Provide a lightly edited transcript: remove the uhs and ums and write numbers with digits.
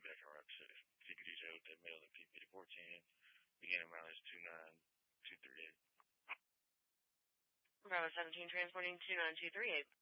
back in Rock 6. TPDJ with that mail at PP410. Beginning mileage 29238. Bravo 17 transporting 29238.